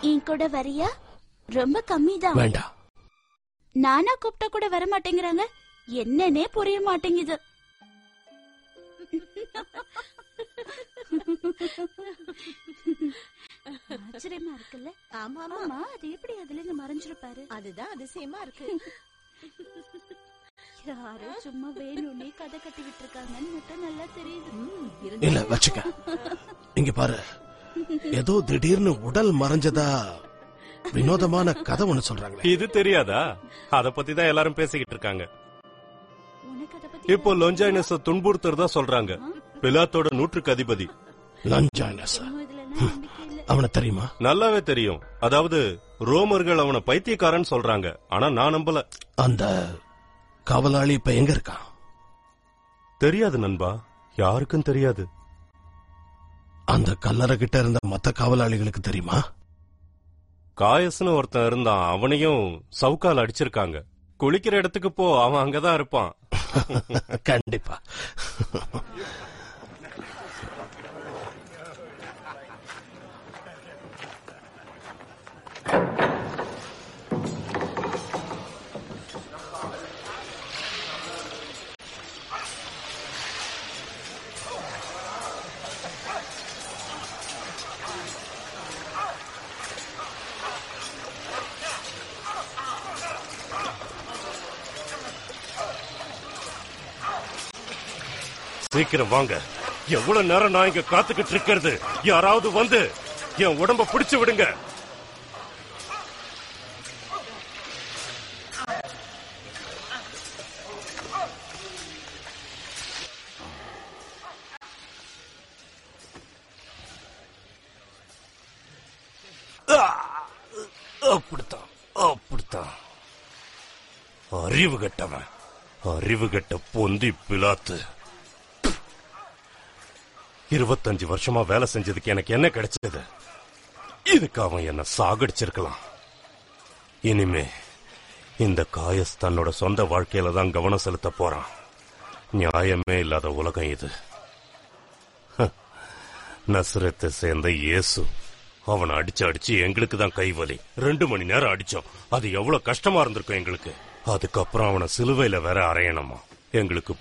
என் கூட வரியா? ரொம்ப கம்மி தான். வேண்டாம். நானா கூப்பிட்டா கூட வர மாட்டேங்கிறாங்க. என்னன்னே புரிய மாட்டேங்குது. ஆச்சரியமா இருக்குல்ல? ஆமா ஆமா, அது எப்படி அதுல இருந்து மறைஞ்சிருப்பாரு? அதுதான் அதிசயமா இருக்கு. யாரோ சும்மா வேணும்னே கதை கட்டி விட்டு இருக்காங்கன்னு மட்டும் நல்லா தெரியுது. இல்ல வச்சுக்க. இங்க பாரு, ஏதோ திடீர்னு உடல் மறைஞ்சதா வினோதமான கதை ஒண்ணு சொல்றாங்க. இது தெரியாதா? அத பத்தி தான் எல்லாரும் பேசிக்கிட்டு இருக்காங்க. உனக்கு அதை பத்தி இப்போ லொஞ்சாயினஸ துன்புறுத்துறதா சொல்றாங்க. பிலாத்தோட 100க்கு அதிபதி. லஞ்சாயினஸ் இதுல நம்பிக்கை இல்ல. அவனை தெரியுமா? நல்லாவே தெரியும். அதாவது ரோமர்கள் அவனை பைத்தியக்காரன் சொல்றாங்க. ஆனா நான் நம்பல. அந்த காவலாளி இப்ப எங்க இருக்கான்? தெரியாது நண்பா, யாருக்கும் தெரியாது. அந்த கல்லறை கிட்ட இருந்த மத்த காவலாளிகளுக்கு தெரியுமா? காயஸ்னு ஒருத்தன் இருந்தான். அவனையும் சவுக்கால் அடிச்சிருக்காங்க. குளிக்கிற இடத்துக்கு போ, அவன் அங்கதான் இருப்பான். கண்டிப்பா. சீக்கிரம் வாங்க. எவ்வளவு நேரம் நான் இங்க காத்துக்கிட்டு இருக்கிறது? யாராவது வந்து என் உடம்ப பிடிச்சு விடுங்க. அப்படித்தான், அப்படித்தான். அறிவு கட்டவன், அறிவு கட்ட பொந்தி பிலாத்து. 25 வருஷமா வேலை செஞ்சதுக்கு எனக்கு என்ன கிடைச்சது? இதுக்கு அவன் என்ன சாகடிச்சிருக்கலாம். இனிமே இந்த காயஸ் தன்னோட சொந்த வாழ்க்கையில தான் கவனம் செலுத்த போறான். நியாயமே இல்லாத உலகம் இது. நசரத்தை சேர்ந்த இயேசு அவனை அடிச்சு எங்களுக்கு தான் கைவலி. 2 மணி நேரம் அடிச்சோம். அது எவ்வளவு கஷ்டமா இருந்திருக்கும் எங்களுக்கு. அதுக்கப்புறம் அவனை சிலுவையில வேற அறையணுமா? எங்களுக்கு